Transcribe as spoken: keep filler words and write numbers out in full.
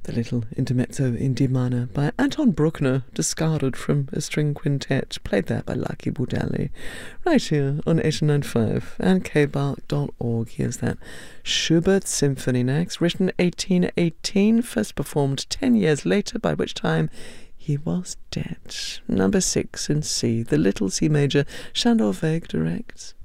The little intermezzo in D minor by Anton Bruckner, discarded from a string quintet, played there by Lucky Budelli, right here on eighty-nine point five and k bark dot org. Here's that Schubert Symphony next, written eighteen eighteen, first performed ten years later, by which time he was dead. Number six in C, the little C major, Shandor Weg directs.